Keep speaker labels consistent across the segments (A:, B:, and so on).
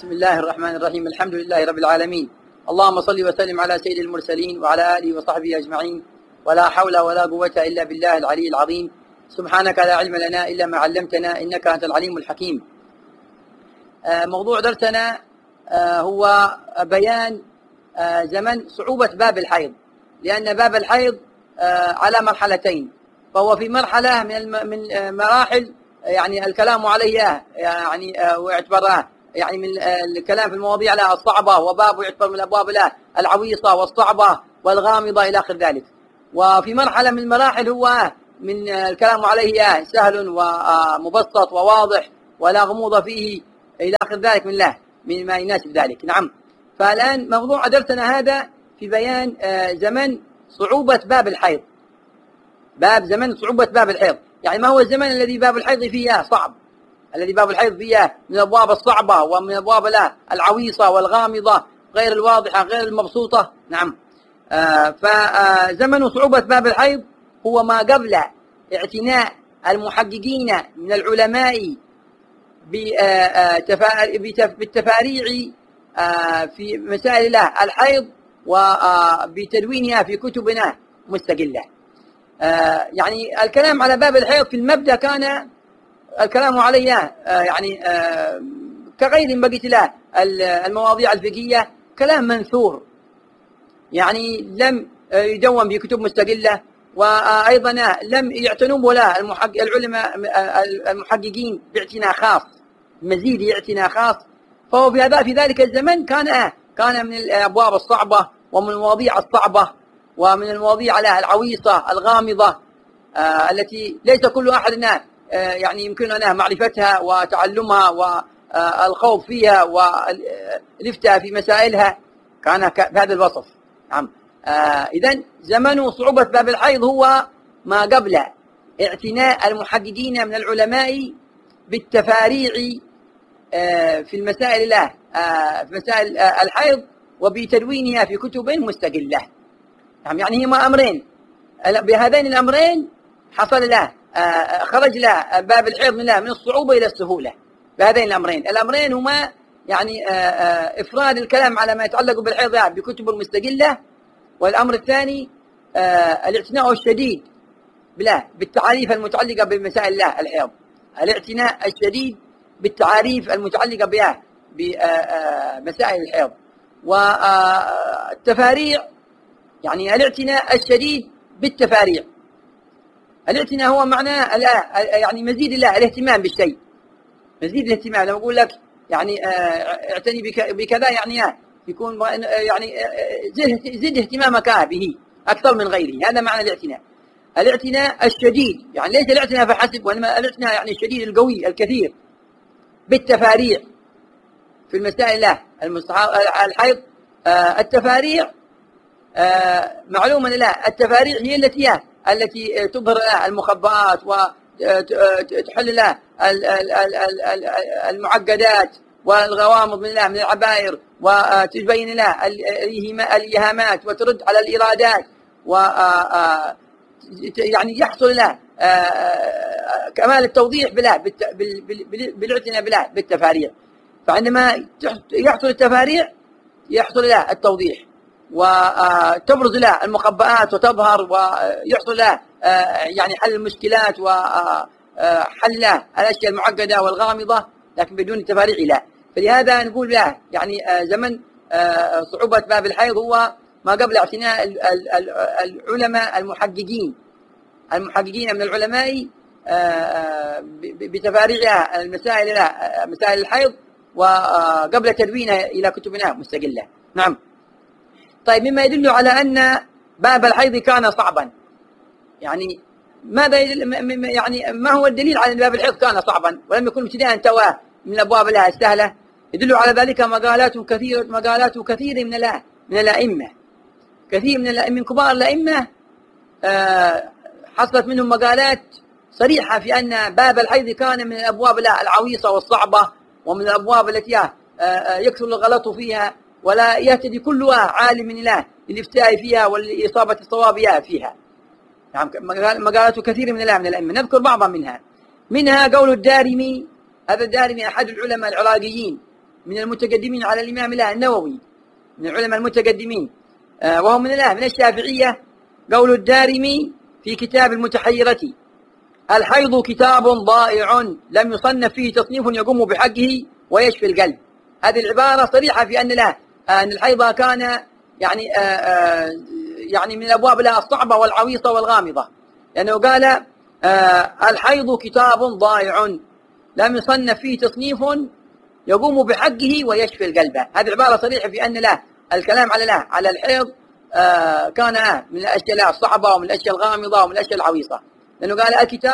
A: بسم الله الرحمن الرحيم. الحمد لله رب العالمين. اللهم صل وسلم على سيد المرسلين وعلى آله وصحبه أجمعين، ولا حول ولا قوة إلا بالله العلي العظيم. سبحانك لا علم لنا إلا ما علمتنا، إنك أنت العليم الحكيم. موضوع درسنا هو بيان زمن صعوبة باب الحيض، لأن باب الحيض على مرحلتين، فهو في مرحلة من مراحل يعني الكلام عليها يعني واعتبارها يعني من الكلام في المواضيع لها الصعبة، وباب يعتبر من الأبواب لها العويصة والصعبة والغامضة إلى آخر ذلك. وفي مرحلة من المراحل هو من الكلام عليه سهل ومبسط وواضح ولا غموض فيه إلى آخر ذلك من ما يناسب ذلك. نعم. فالآن موضوع درسنا هذا في بيان زمن صعوبة باب الحيض. زمن صعوبة باب الحيض، يعني ما هو الزمن الذي باب الحيض فيه صعب، الذي باب الحيض فيه من الأبواب الصعبة ومن الأبواب العويصة والغامضة غير الواضحة غير المبسوطة. نعم. فزمن صعوبة باب الحيض هو ما قبل اعتناء المحققين من العلماء بالتفاريع في مسائل الحيض وبتدوينها في كتبنا مستقلة. يعني الكلام على باب الحيض في المبدأ كان الكلام عليه يعني كغير بقية له المواضيع الفقهية كلام منثور، يعني لم يدون بكتب مستقلة، وأيضا لم يعتنوا به العلماء المحققين باعتناء خاص، مزيد اعتناء خاص. فهو في ذلك الزمن كان من الأبواب الصعبة ومن المواضيع الصعبة ومن المواضيع العويصة الغامضة التي ليس كل أحد يعني يمكننا معرفتها وتعلمها والخوض فيها والافتاء في مسائلها، كان بهذا الوصف. نعم. إذن زمن صعوبة باب الحيض هو ما قبل اعتناء المحققين من العلماء بالتفاريع في المسائل في مسائل الحيض وبتدوينها في كتب مستقلة. نعم. يعني هما أمرين، بهذين الأمرين حصل له خرج له باب الحيض من الصعوبة إلى السهولة، بهذين الأمرين هما يعني إفراد الكلام على ما يتعلق بالحيض بكتب مستقلة، والأمر الثاني الاعتناء الشديد بالتعاريف المتعلقة بمسائل الحيض، الاعتناء الشديد بالتعاريف المتعلقة بها بمسائل الحيض. والتفاريع يعني الاعتناء الشديد بالتفاريع، الاعتناء هو معناه يعني مزيد الاهتمام بالشيء، مزيد الاهتمام. لما أقول لك يعني اعتني بكذا يعني يكون يعني زد اهتمامك به أكثر من غيره، هذا معنى الاعتناء الشديد، يعني ليس الاعتناء فحسب، وإنما الاعتناء يعني الشديد القوي الكثير بالتفاريع في المسائل الحيض. التفاريع معلومة التفاريع هي التي تظهر المخبآت وتحل المعقدات والغوامض من العبائر، وتبين الإيهامات وترد على الإرادات، و يعني يحصل كمال التوضيح بالاعتناء بالتفاريع. فعندما يحصل التفاريع يحصل التوضيح، وتبرز المخبآت وتظهر، ويحصل يعني حل المشكلات وحل الأشياء المعقدة والغامضة، لكن بدون التفاريع لا. فلهذا نقول يعني زمن صعوبة باب الحيض هو ما قبل اعتناء العلماء المحققين من العلماء بتفاريع مسائل الحيض، وقبل تدوينها إلى كتبنا مستقلة. نعم. طيب، مما يدل على أن باب الحيض كان صعبا، يعني ماذا يعني ما هو الدليل على أن باب الحيض كان صعبا ولم يكن ابتداء تواه من الأبواب السهلة؟ يدل على ذلك مقالات كثير من الأئمة، كثير من كبار الأئمة حصلت منهم مقالات صريحة في أن باب الحيض كان من الأبواب العويصة والصعبة، ومن الأبواب التي يكثر الغلط فيها ولا يهتدي كلها عالم للإفتاء فيها والإصابة الصواب فيها. نعم. مقالات كثير من الأئمة، نذكر بعضا منها قول الدارمي. هذا الدارمي أحد العلماء العراقيين من المتقدمين على الإمام النووي، من العلماء المتقدمين، وهم من الشافعية، قول الدارمي في كتاب المتحيرة: الحيض كتاب ضائع لم يصنف فيه تصنيف يقوم بحقه ويشفي القلب. هذه العبارة صريحة في أن الحيض كان يعني من الأبواب لها الصعبة والعويصة والغامضة، لأنه قال الحيض كتاب ضائع لم يصنف فيه تصنيف يقوم بحقه ويشفي القلب. هذه عبارة صريحة في أن الكلام على الحيض كان من الأشياء الصعبة ومن الأشياء الغامضة ومن الأشياء العويصة، لأنه قال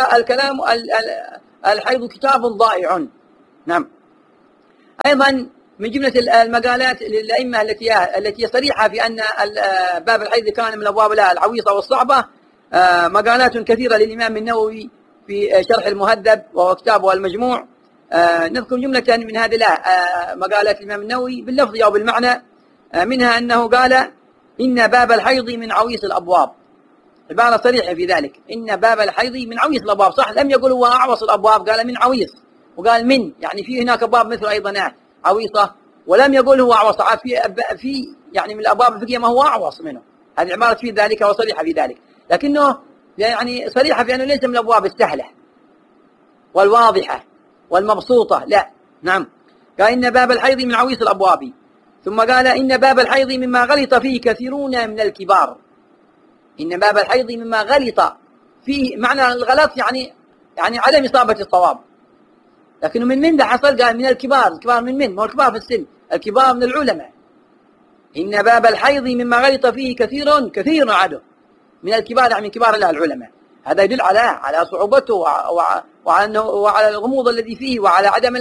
A: الحيض كتاب ضائع. نعم. أيضا من جملة المقالات للأئمة التي صريحة في أن باب الحيض كان من الأبواب العويصة والصعبة مقالات كثيرة للإمام النووي في شرح المهذب وهو كتابه المجموع. نذكر جملة من هذه مقالات الإمام النووي باللفظ أو بالمعنى. منها أنه قال: إن باب الحيض من عويص الأبواب. عبارة صريحة في ذلك، إن باب الحيض من عويص الأبواب. صح، لم يقل هو أعوص الأبواب، قال من عويص، وقال من يعني في هناك باب مثل أيضا عويصة، ولم يقل هو أعوص. في يعني من الأبواب الفقهية ما هو أعوص منه. هذه عبارة في ذلك وصريحة في ذلك، لكنه يعني صريحة في أنه ليس من الأبواب السهلة والواضحة والمبسوطة، لا. نعم. قال: إن باب الحيض من عويص الأبواب. ثم قال: إن باب الحيض مما غلط فيه كثيرون من الكبار. إن باب الحيض مما غلط فيه، معنى الغلط يعني عدم إصابة الصواب، لكنه من ذا حصل. قال من الكبار. الكبار من ما هو الكبار في السن، الكبار من العلماء. إن باب الحيض مما غلط فيه كثير عدو من الكبار، يعني من كبار العلماء. هذا يدل على صعوبته وعلى الغموض الذي فيه وعلى عدم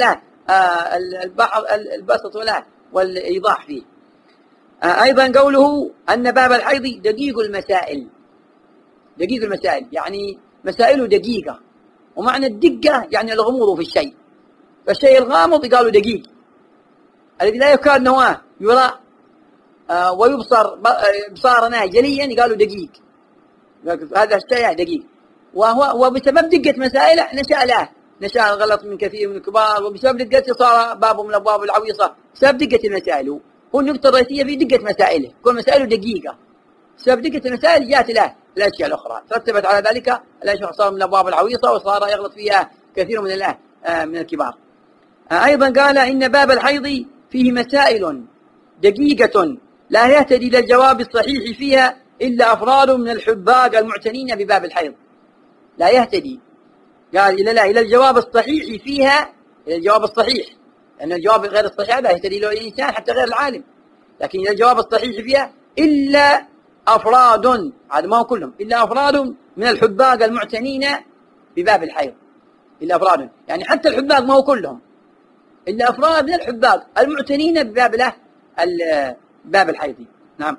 A: البسط والإيضاح فيه. أيضا قوله أن باب الحيض دقيق المسائل. دقيق المسائل يعني مسائله دقيقة، ومعنى الدقة يعني الغموض في الشيء. فالشيء الغامض قالوا دقيق، الذي لا يكاد نواه يرى ويبصر بصارنا جليا قالوا دقيق. هذا الشيء دقيق، وبسبب دقة مسائله نشأ الغلط من كثير من الكبار، وبسبب دقته صار باب من الأبواب العويصة بسبب دقة المسائل. هو النقطة الرئيسية في دقة مسائله، كل مسائله دقيقة. بسبب دقة المسائل جاءت الأشياء الأخرى، ترتبت على ذلك الأشياء صار من الأبواب العويصة وصار يغلط فيها كثير من الكبار. أيضا قال: إن باب الحيض فيه مسائل دقيقة لا يهتدي إلى الجواب الصحيح فيها إلا أفراد من الحباق المعتنين بباب الحيض. لا يهتدي، قال إلى الجواب الصحيح فيها، إلى الجواب الصحيح، لأن الجواب غير الصحيح لا يهتدي له الإنسان حتى غير العالم، لكن إلى الجواب الصحيح فيها إلا أفراد، هذا ما هو كلهم، إلا أفراد من الحباق المعتنين بباب الحيض. إلا أفراد يعني حتى الحباق ما هو كلهم، إلا أفراد من الحباق المعتنين بباب باب الحيض. نعم.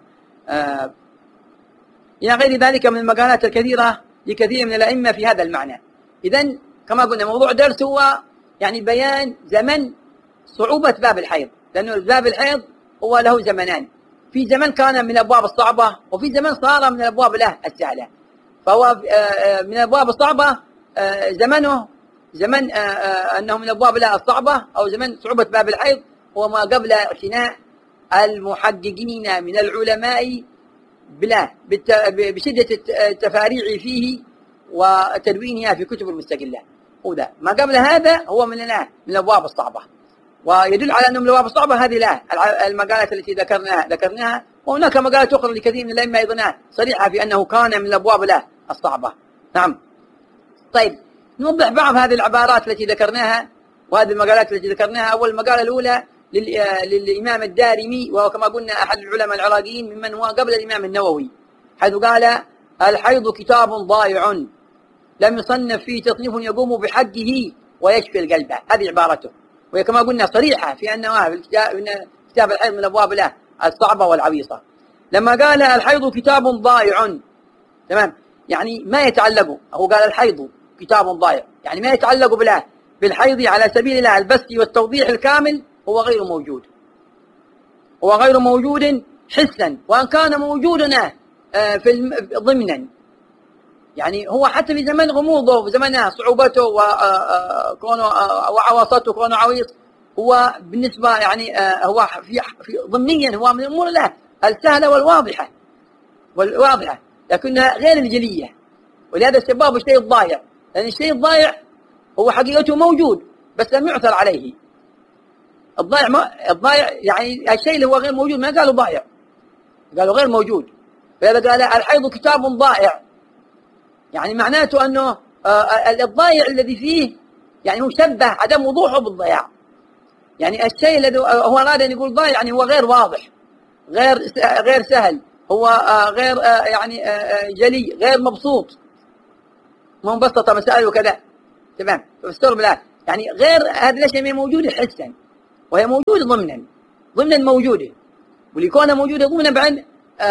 A: إلى غير ذلك من المقالات الكثيرة لكثير من الأئمة في هذا المعنى. إذن كما قلنا موضوع درس هو يعني بيان زمن صعوبة باب الحيض، لأنه باب الحيض هو له زمنان، في زمن كان من الأبواب الصعبة، وفي زمن صار من الأبواب السهلة. فهو من الأبواب الصعبة زمنه زمن أنه من الأبواب الصعبة، أو زمن صعوبة باب الحيض هو ما قبل اعتناء المحققين من العلماء بشدة التفاريع فيه وتدوينها في كتب المستقلة. وذا ما قبل هذا هو من الأبواب الصعبة، ويدل على أنه من الأبواب الصعبة هذه المقالات التي ذكرناها. وهناك مقالات أخرى لكثير من الأئمة أيضا صريحة في أنه كان من الأبواب الصعبة. نعم. طيب، نوضح بعض هذه العبارات التي ذكرناها وهذه المقالات التي ذكرناها. أول المقالة الأولى للإمام الدارمي، وهو كما قلنا أحد العلماء العراقيين ممن هو قبل الإمام النووي، حيث قال: الحيض كتاب ضائع لم يصنف فيه تصنيف يقوم بحقه ويشفي القلب. هذه عبارته، وهي كما قلنا صريحة في أن كتاب الحيض من الأبواب الصعبة والعويصة. لما قال الحيض كتاب ضائع، تمام، يعني ما يتعلق، هو قال الحيض كتاب ضائع يعني ما يتعلق بالحيض على سبيل البث والتوضيح الكامل، هو غير موجود. هو غير موجود حسا، وأن كان موجودنا ضمنا، يعني هو حتى في زمن غموضه، في زمن صعوبته وكونه وعواصته، كونه عويص، هو بالنسبة يعني هو في ضمنيا هو من الأمور له السهلة والواضحة لكنها غير الجلية، ولهذا السباب الشيء الضايع، لأن الشيء الضايع هو حقيقته موجود بس لم يعثر عليه. الضايع يعني الشيء اللي هو غير موجود، ما قالوا ضايع، قالوا غير موجود. فإذا قال الحيض كتاب ضائع يعني معناته أنه الضايع الذي فيه يعني مشبه عدم وضوحه بالضياع. يعني الشيء الذي هو أراد أن يقول ضايع يعني هو غير واضح، غير سهل، هو غير يعني جلي، غير مبسوط، ما مبسطة مسائل وكذا. تمام. فاستغرب الآن يعني غير هذه الأشياء ما موجودة حسا، وهي موجودة ضمنا موجودة، ولكونها موجودة ضمنا بعد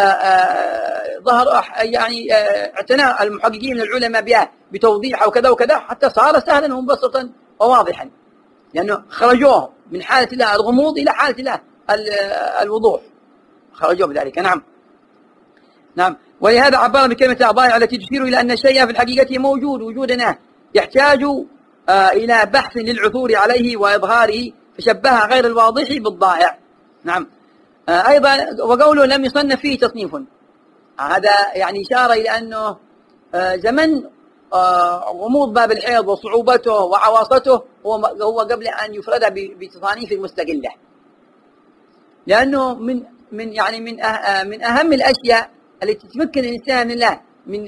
A: ظهر يعني اعتناء المحققين من العلماء بها بتوضيحها وكذا وكذا حتى صار سهلا ومبسطا وواضحا، لأنه خرجوه من حالة الله الغموض إلى حالة الله الوضوح، خرجوه بذلك. نعم. ولهذا عبر بكلمة ضائع التي تشير إلى أن الشيء في الحقيقة موجود وجودنا يحتاج إلى بحث للعثور عليه وإظهاره، فشبه غير الواضح بالضائع. نعم. أيضا وقوله لم يصنف فيه تصنيف، هذا يعني إشارة إلى أنه زمن غموض باب الحيض وصعوبته وعواصته هو قبل أن يفرد بتصانيف مستقلة، لأنه من أهم الأشياء التي تمكن الإنسان من الله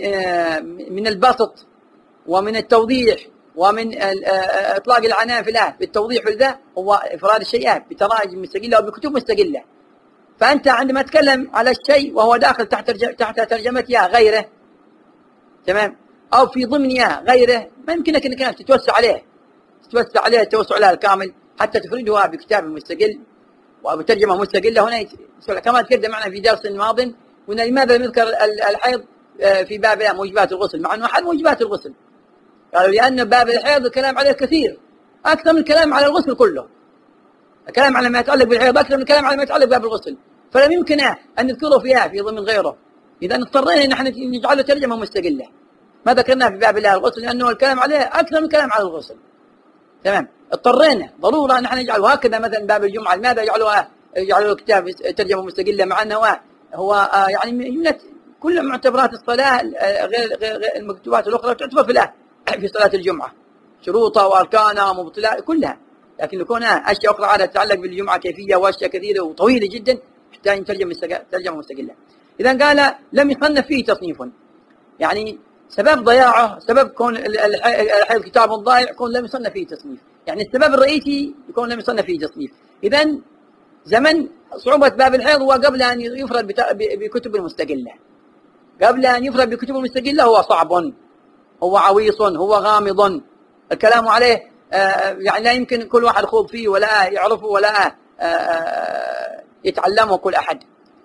A: من البسط ومن التوضيح ومن إطلاق العنان في الله بالتوضيح والذا هو إفراد الشيئات بتراجم مستقلة وبكتب مستقلة. فأنت عندما تتكلم على الشيء وهو داخل تحت ترجمتها غيره، تمام، أو في ضمنها غيره، ما يمكنك أنك تتوسع عليه التوسع عليها الكامل حتى تفردها بكتاب مستقل وبترجمة مستقلة. هنا كما تقدم معنا في درس ماض، قلنا لماذا نذكر الحيض في باب موجبات الغسل مع أنه أحد موجبات الغسل؟ قالوا لأن باب الحيض الكلام عليه كثير، أكثر من الكلام على الغسل كله. الكلام على ما يتعلق بالحيض أكثر من الكلام على ما يتعلق بباب الغسل، فلم يمكن أن نذكره فيها في ضمن غيره. إذا اضطرينا نحن نجعله ترجمة مستقلة، ما ذكرناه في باب الله الغسل لأنه الكلام عليه أكثر من الكلام على الغسل. تمام. اضطرينا ضرورة أن نحن نجعله هكذا. مثلا باب الجمعة لماذا يجعلوا كتاب ترجمة مستقلة مع أنه هو يعني من كل معتبرات الصلاة غير المكتوبات الأخرى تعتبر في صلاة الجمعة شروطها وأركانها ومبطلات كلها، لكن يكون أشياء أخرى عادة تتعلق بالجمعة كيفية وأشياء كثيرة وطويلة جدا تحتاج ترجمة مستقلة. إذا قال لم يصنف فيه تصنيف، يعني سبب ضياعه، سبب كون الحيض كتاب ضائع يكون لم يصنف فيه تصنيف، يعني السبب الرئيسي يكون لم يصنف فيه تصنيف. إذا زمن صعوبة باب الحيض هو قبل أن يفرد بكتب مستقلة، قبل أن يفرد بكتب مستقلة هو صعب، هو عويص، هو غامض، الكلام عليه يعني لا يمكن كل واحد يخوض فيه ولا يعرفه ولا يتعلمه كل أحد،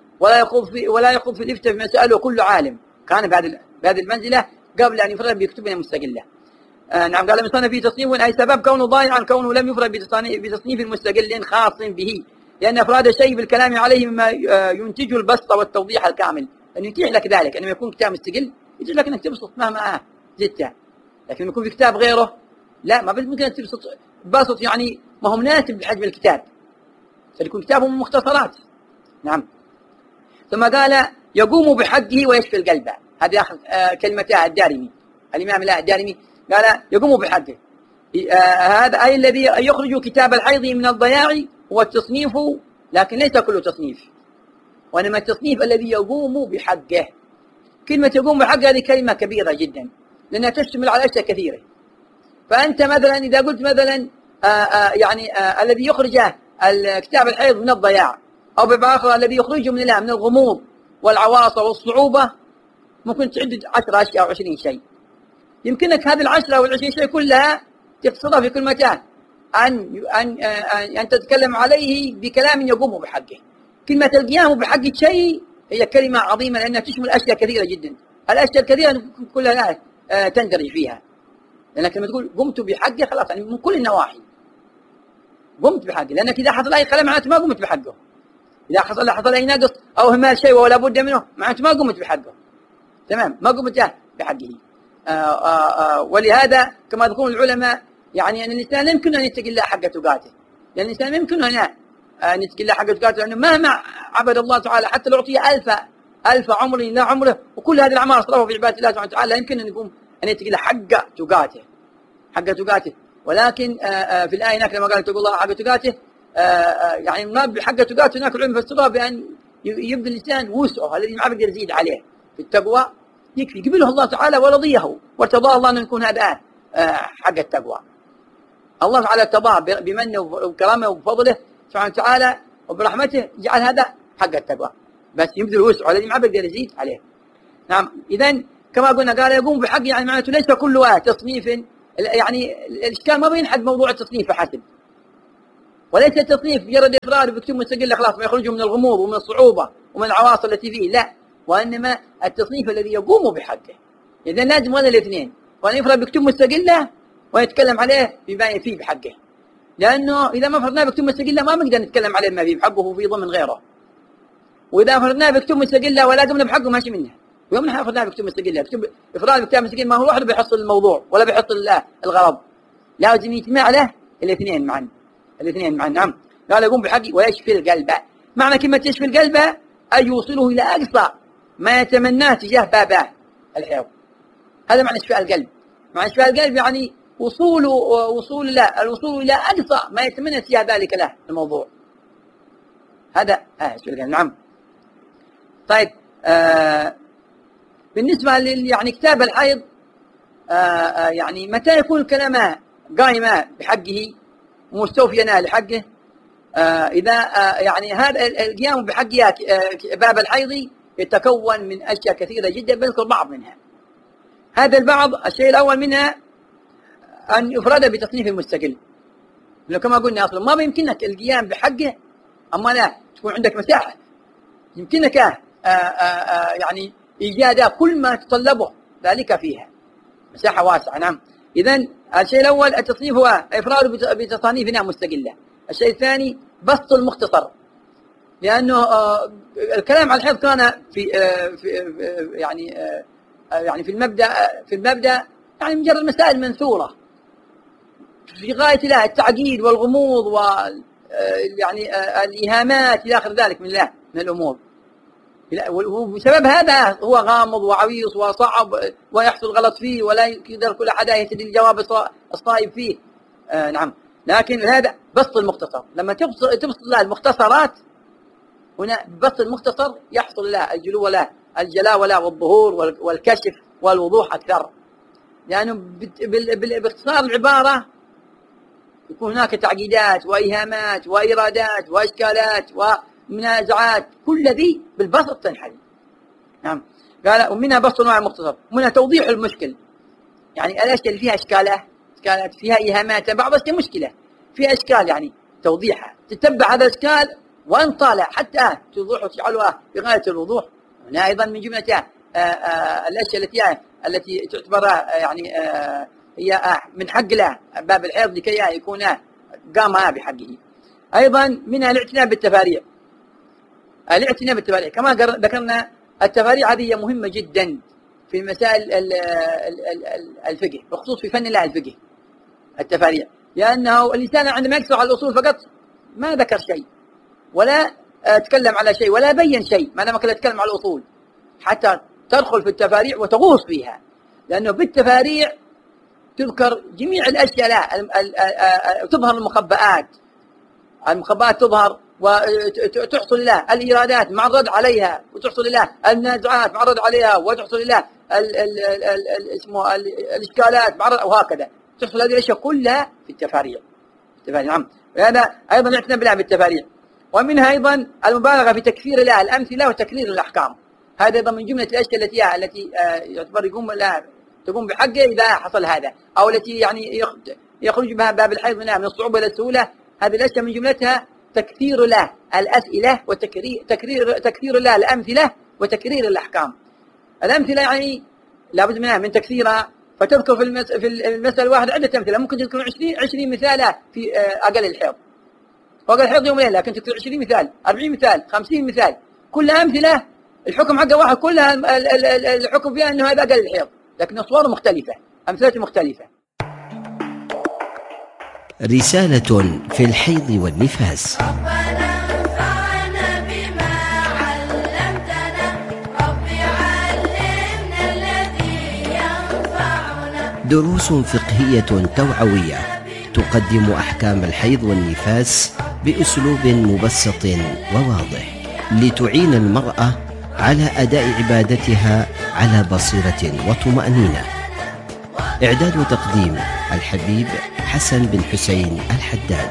A: ولا يخوض في الإفتاء في مسألة كل عالم كان بهذه المنزلة قبل أن يفرد بكتب مستقلة. نعم. قال مصنف فيه تصنيف أي سبب كونه ضائعا كونه لم يفرد بتصنيف مستقل خاص به، لأن إفراد الشيء بالكلام عليه مما ينتج البسط والتوضيح الكامل، أن يتيح لك ذلك. أنه يكون كتاب مستقل يتيح لك أنك تبسط مهما زدته، لكن يكون في كتاب غيره لا، ما ممكن أن تبسط بسط يعني ما هو مناسب بحجم الكتاب، فيكون كتابه مختصرات. نعم. ثم قال يقوم بحقه ويشفي القلب، هذه آخر كلمتها الدارمي، الإمام الدارمي قال يقوم بحقه. هذا أي الذي يخرج كتاب الحيض من الضياع هو التصنيف، لكن ليس كل تصنيف، وإنما التصنيف الذي يقوم بحقه. كلمة يقوم بحقه هذه كلمة كبيرة جدا لأنها تشتمل على أشياء كثيرة. فأنت مثلا إذا قلت مثلا يعني الذي يخرج الكتاب الحيض من الضياع، أو بآخر الذي يخرجه من الغموض والعواصف والصعوبة، ممكن تعد 10 أشياء أو 20 شيء. يمكنك هذه 10 أو 20 شيء كلها تقصدها في كلمتان، أن تتكلم عليه بكلام يقوم بحقه. كلمة القيام بحق الشيء هي كلمة عظيمة لأنها تشمل أشياء كثيرة جدا، الأشياء الكثيرة كلها تندرج فيها، لأنك لما تقول قمت بحقه خلاص يعني من كل النواحي قمت بحقه، لأنك إذا حصل أي خلل معناته ما قمت بحقه، إذا حصل أي نقص أو همال شيء ولا بد منه معناته ما قمت بحقه. تمام، ما قمت بحقه. ولهذا كما يقول العلماء يعني أن الإنسان لا يمكن أن يتقي الله حق تقاته، لأن الإنسان يمكن هنا أن يتقل حق زكاته، لأنه مهما عبد الله تعالى حتى لو أعطيه ألف عمر لا عمره، وكل هذه الأعمار صرفها في عبادة الله سبحانه وتعالى، لا يمكن أن يقوم أن يتقل حق تقاته. ولكن في الآية هناك لما قال تقول الله حق تقاته، يعني مناب حق تقاته هناك العلم فسرها بأن يبذل الإنسان وسعه الذي ما بيقدر يزيد عليه في التقوى، يكفي قبله الله تعالى ورضيه وارتضاه الله أن يكون هذا حق التقوى. الله تعالى ارتضاه بمنه وكرامه وبفضله سبحانه وتعالى وبرحمته، جعل هذا حق التقوى، بس يبذل وسعه الذي ما بيقدر يزيد عليه. نعم. إذن كما قلنا قال يقوم بحق، يعني معناته ليس كل تصنيف، يعني الإشكال ما بينحد موضوع التصنيف فحسب، وليس التصنيف مجرد إفراد بكتب مستقل خلاص ما يخرجوا من الغموض ومن الصعوبة ومن العواصف التي فيه، لا، وإنما التصنيف الذي يقوم بحقه. إذن لازم ولا الاثنين، وأن يفرد بكتب مستقلة ويتكلم عليه بما فيه بحقه، لأنه إذا ما فرضناه بكتب مستقلة ما بنقدر نتكلم عليه بما فيه بحقه وفي ضمن غيره، وإذا فرضناه بكتب مستقلة ولا قمنا بحقه ماشي منه. ويوم نحن فرضناه بكتب مستقلة، إفراد بكتاب مستقل ما هو لوحده بيحصل الموضوع ولا بيحصل الغرض، لازم يجمع له الاثنين معا. نعم. قال يقوم بحقه ويشفي القلب. معنى كلمة يشفي القلب أي يوصله إلى أقصى ما يتمناه تجاه بابه الحيض. هذا معنى شفاء القلب. معنى شفاء القلب يعني الوصول إلى أقصى ما يتمنى تجاه ذلك له الموضوع. هذا شفاء القلب. نعم. طيب، بالنسبة يعني كتاب الحيض، يعني متى يكون الكلام قائمة بحقه مستوفيا لحقه؟ إذا يعني هذا القيام بحق باب الحيض يتكون من أشياء كثيرة جدا، بنذكر بعض منها. هذا البعض، الشيء الأول منها أن يفرد بتصنيف مستقل، لأنه كما قلنا أصلا ما بيمكنك القيام بحقه، أما لا تكون عندك مساحة يمكنك يعني إيجاد كل ما تطلبه ذلك فيها، مساحة واسعة. نعم. إذن الشيء الأول التصنيف هو إفراد بتصانيفنا مستقلة. الشيء الثاني بسط المختصر، لأنه الكلام على الحيض كان يعني في المبدأ يعني مجرد مسائل منثورة في غاية له التعقيد والغموض يعني الإيهامات إلى آخر ذلك من الأمور، وبسبب هذا هو غامض وعويص وصعب ويحصل غلط فيه ولا يقدر كل أحد يهتدي الجواب الصائب فيه. نعم. لكن هذا بسط المختصر، لما تبسط له المختصرات هنا بسط المختصر يحصل له الجلو ولا الجلاء ولا والظهور والكشف والوضوح أكثر، لأنه باختصار العبارة يكون هناك تعقيدات وإيهامات وإرادات وإشكالات ومنازعات، كل ذي بالبسط تنحل. نعم. قال ومنها بسط أنواع المختصر، ومنها توضيح المشكل، يعني الأشياء اللي فيها إشكالات فيها إيهامات، بعض الأشياء مشكلة فيها إشكال، يعني توضيحها، تتبع هذا الإشكال وأن طالع حتى توضح وتجعلها بغاية الوضوح. هنا أيضا من جملة الأشياء التي تعتبر يعني هي من حق له باب الحيض لكي يكون قام بحقه. أيضا منها الاعتناء بالتفاريع. كما ذكرنا التفاريع هذه مهمة جدا في مسائل الفقه، بخصوص في فن الله الفقه التفاريع، لأنه الإنسان عندما يكثر على الأصول فقط ما ذكر شيء ولا تكلم على شيء ولا بين شيء، ما دام يتكلم على الأصول حتى تدخل في التفاريع وتغوص فيها، لأنه بالتفاريع تذكر جميع الأشياء، تظهر المخبئات تظهر وتحصل له الإرادات مع الرد عليها، وتحصل له النازعات مع الرد عليها، وتحصل له الإشكالات مع الرد، وهكذا تحصل هذه الأشياء كلها في التفاريع. نعم. وهذا أيضا يعتنى بها بالتفاريع. ومنها أيضا المبالغة في تكثير لها الأمثلة وتكرير الأحكام. هذا أيضا من جملة الأشياء التي يعتبر تقوم بحقه إذا حصل هذا، أو التي يعني يخرج بها باب الحيض من الصعوبة إلى السهولة. هذه الأشياء من جملتها تكثير له الأسئلة وتكثير له الأمثلة وتكرير الأحكام. الأمثلة يعني لابد منها من تكثيرها، فتذكر في المسألة الواحدة عدة أمثلة، ممكن تذكر 20 مثال في أقل الحيض، وأقل الحيض يوم وليلة، لكن تذكر 20 مثال 40 مثال 50 مثال، كلها أمثلة الحكم حقها واحد، كلها الحكم فيها أنه هذا أقل الحيض، لكن أصوار مختلفة، أمثلة مختلفة.
B: رسالة في الحيض والنفاس. دروس فقهية توعوية تقدم أحكام الحيض والنفاس بأسلوب مبسط وواضح لتعين المرأة على أداء عبادتها على بصيرة وطمأنينة. إعداد وتقديم الحبيب حسن بن حسين الحداد.